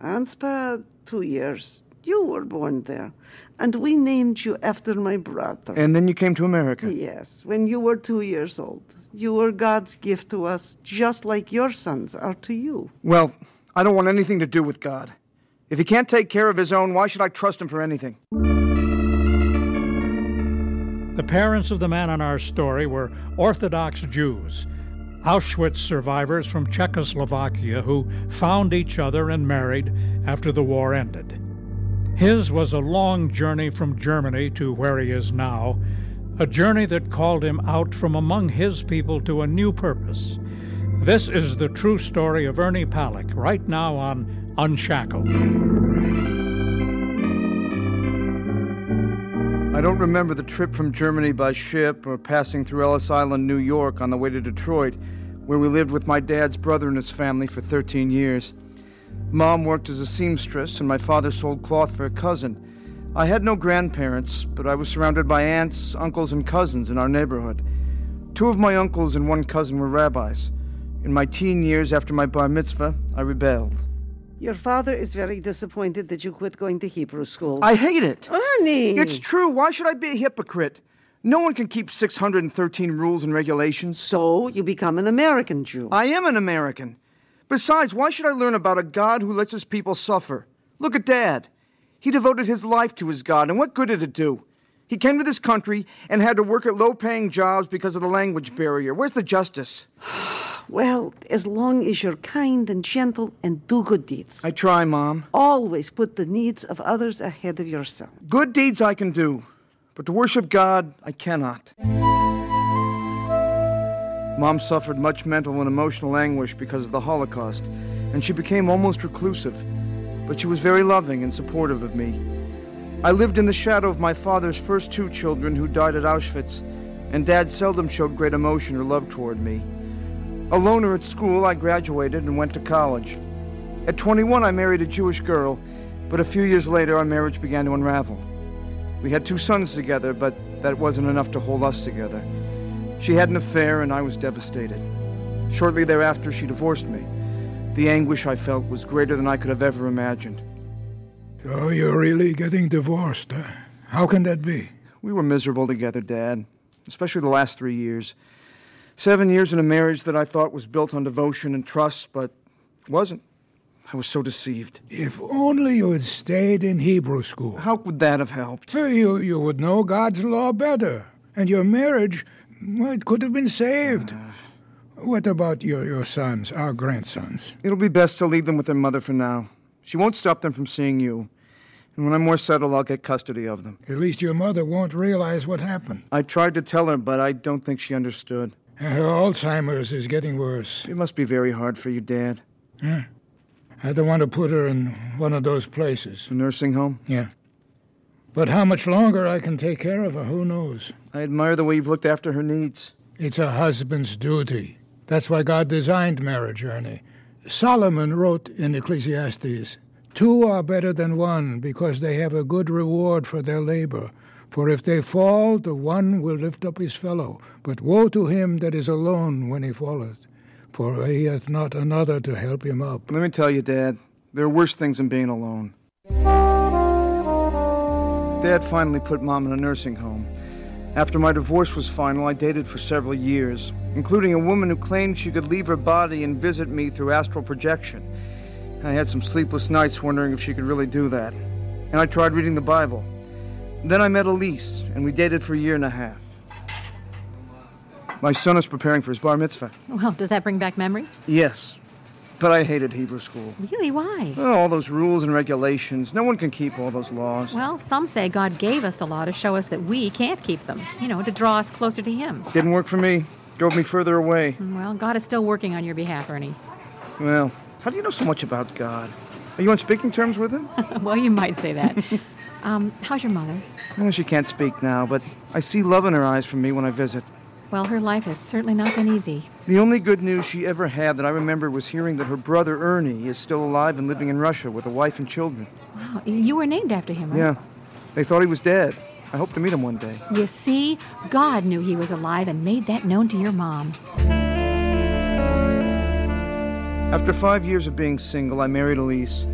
Ansbach, 2 years. You were born there. And we named you after my brother. And then you came to America? Yes, when you were 2 years old. You were God's gift to us, just like your sons are to you. Well, I don't want anything to do with God. If he can't take care of his own, why should I trust him for anything? The parents of the man in our story were Orthodox Jews, Auschwitz survivors from Czechoslovakia who found each other and married after the war ended. His was a long journey from Germany to where he is now, a journey that called him out from among his people to a new purpose. This is the true story of Ernie Palick, right now on Unshackled. I don't remember the trip from Germany by ship or passing through Ellis Island, New York on the way to Detroit, where we lived with my dad's brother and his family for 13 years. Mom worked as a seamstress and my father sold cloth for a cousin. I had no grandparents, but I was surrounded by aunts, uncles, and cousins in our neighborhood. 2 of my uncles and 1 cousin were rabbis. In my teen years after my bar mitzvah, I rebelled. Your father is very disappointed that you quit going to Hebrew school. I hate it. Ernie! It's true. Why should I be a hypocrite? No one can keep 613 rules and regulations. So you become an American Jew. I am an American. Besides, why should I learn about a God who lets his people suffer? Look at Dad. He devoted his life to his God, and what good did it do? He came to this country and had to work at low-paying jobs because of the language barrier. Where's the justice? Well, as long as you're kind and gentle and do good deeds. I try, Mom. Always put the needs of others ahead of yourself. Good deeds I can do, but to worship God, I cannot. Mom suffered much mental and emotional anguish because of the Holocaust, and she became almost reclusive. But she was very loving and supportive of me. I lived in the shadow of my father's first 2 children who died at Auschwitz, and Dad seldom showed great emotion or love toward me. A loner at school, I graduated and went to college. At 21, I married a Jewish girl, but a few years later, our marriage began to unravel. We had 2 sons together, but that wasn't enough to hold us together. She had an affair, and I was devastated. Shortly thereafter, she divorced me. The anguish I felt was greater than I could have ever imagined. So you're really getting divorced, huh? How can that be? We were miserable together, Dad, especially the last 3 years. 7 years in a marriage that I thought was built on devotion and trust, but wasn't. I was so deceived. If only you had stayed in Hebrew school. How would that have helped? You would know God's law better. And your marriage, well, it could have been saved. What about your sons, our grandsons? It'll be best to leave them with their mother for now. She won't stop them from seeing you. And when I'm more settled, I'll get custody of them. At least your mother won't realize what happened. I tried to tell her, but I don't think she understood. Her Alzheimer's is getting worse. It must be very hard for you, Dad. Yeah. I don't want to put her in one of those places. A nursing home? Yeah. But how much longer I can take care of her, who knows? I admire the way you've looked after her needs. It's a husband's duty. That's why God designed marriage, Ernie. Solomon wrote in Ecclesiastes, 2 are better than 1 because they have a good reward for their labor. For if they fall, the one will lift up his fellow. But woe to him that is alone when he falleth, for he hath not another to help him up. Let me tell you, Dad, there are worse things than being alone. Dad finally put Mom in a nursing home. After my divorce was final, I dated for several years, including a woman who claimed she could leave her body and visit me through astral projection. I had some sleepless nights wondering if she could really do that. And I tried reading the Bible. Then I met Elise, and we dated for a year and a half. My son is preparing for his bar mitzvah. Well, does that bring back memories? Yes, but I hated Hebrew school. Really? Why? Oh, all those rules and regulations. No one can keep all those laws. Well, some say God gave us the law to show us that we can't keep them. To draw us closer to Him. Didn't work for me. Drove me further away. Well, God is still working on your behalf, Ernie. Well, how do you know so much about God? Are you on speaking terms with Him? Well, you might say that. How's your mother? Well, she can't speak now, but I see love in her eyes from me when I visit. Well, her life has certainly not been easy. The only good news she ever had that I remember was hearing that her brother Ernie is still alive and living in Russia with a wife and children. Wow, you were named after him, right? Yeah. They thought he was dead. I hope to meet him one day. You see, God knew he was alive and made that known to your mom. After 5 years of being single, I married Elise.